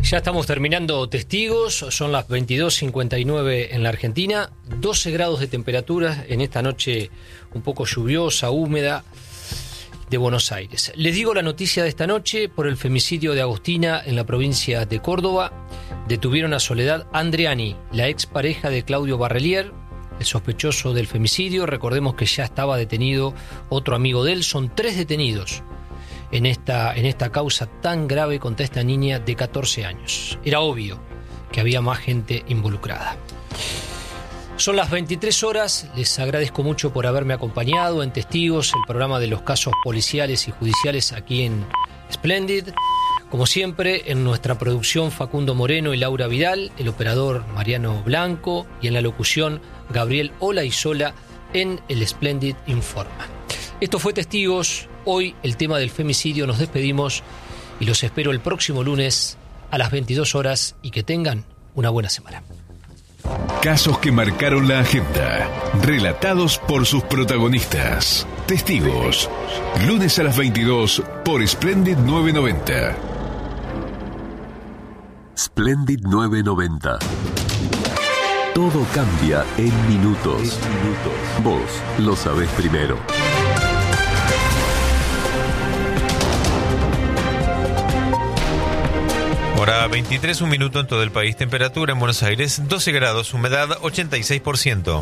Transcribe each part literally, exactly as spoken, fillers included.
Ya estamos terminando Testigos, son las veintidós cincuenta y nueve en la Argentina, doce grados de temperatura en esta noche un poco lluviosa, húmeda de Buenos Aires. Les digo la noticia de esta noche: por el femicidio de Agostina en la provincia de Córdoba, detuvieron a Soledad Andreani, la expareja de Claudio Barrelier, el sospechoso del femicidio. Recordemos que ya estaba detenido otro amigo de él, son tres detenidos en esta, en esta causa tan grave contra esta niña de catorce años. Era obvio que había más gente involucrada. Son las veintitrés horas, les agradezco mucho por haberme acompañado en Testigos, el programa de los casos policiales y judiciales aquí en Splendid. Como siempre, en nuestra producción Facundo Moreno y Laura Vidal, el operador Mariano Blanco y en la locución Gabriel Olaizola en el Splendid Informa. Esto fue Testigos. Hoy el tema del femicidio. Nos despedimos y los espero el próximo lunes a las veintidós horas y que tengan una buena semana. Casos que marcaron la agenda, relatados por sus protagonistas. Testigos, lunes a las veintidós por Splendid novecientos noventa. Splendid novecientos noventa. Todo cambia en minutos. Vos lo sabés primero. Hora veintitrés, un minuto en todo el país. Temperatura en Buenos Aires, doce grados, humedad ochenta y seis por ciento.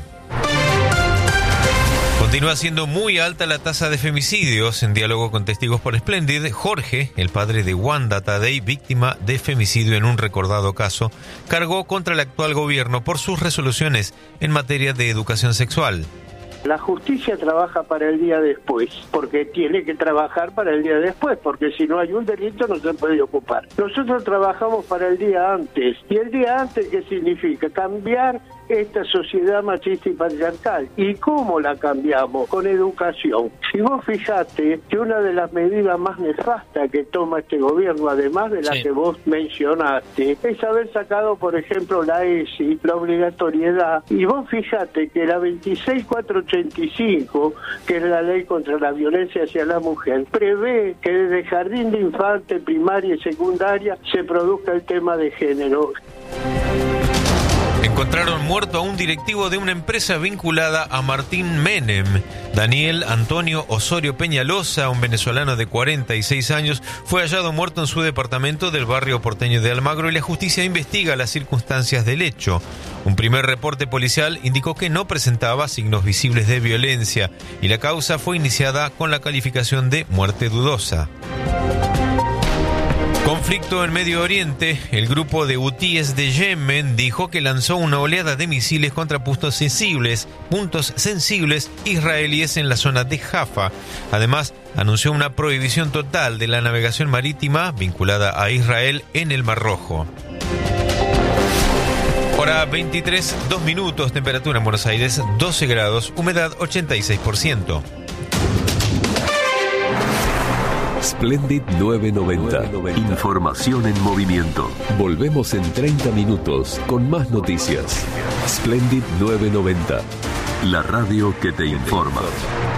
Continúa siendo muy alta la tasa de femicidios. En diálogo con Testigos por Splendid, Jorge, el padre de Wanda Tadei, víctima de femicidio en un recordado caso, cargó contra el actual gobierno por sus resoluciones en materia de educación sexual. La justicia trabaja para el día después, porque tiene que trabajar para el día después, porque si no hay un delito no se puede ocupar. Nosotros trabajamos para el día antes. ¿Y el día antes qué significa? Cambiar esta sociedad machista y patriarcal. ¿Y cómo la cambiamos? Con educación. Si vos fijate que una de las medidas más nefastas que toma este gobierno, además de la sí. que vos mencionaste, es haber sacado, por ejemplo, la ESI, la obligatoriedad. Y vos fijate que la veintiséis mil cuatrocientos ochenta y cinco, que es la ley contra la violencia hacia la mujer, prevé que desde jardín de infante, primaria y secundaria se produzca el tema de género. Encontraron muerto a un directivo de una empresa vinculada a Martín Menem. Daniel Antonio Osorio Peñalosa, un venezolano de cuarenta y seis años, fue hallado muerto en su departamento del barrio porteño de Almagro y la justicia investiga las circunstancias del hecho. Un primer reporte policial indicó que no presentaba signos visibles de violencia y la causa fue iniciada con la calificación de muerte dudosa. Conflicto en Medio Oriente. El grupo de hutíes de Yemen dijo que lanzó una oleada de misiles contra puntos sensibles, puntos sensibles israelíes en la zona de Jaffa. Además, anunció una prohibición total de la navegación marítima vinculada a Israel en el Mar Rojo. Hora veintitrés, dos minutos, temperatura en Buenos Aires doce grados, humedad ochenta y seis por ciento. Splendid novecientos noventa. Información en movimiento. Volvemos en treinta minutos con más noticias. Splendid novecientos noventa. La radio que te informa.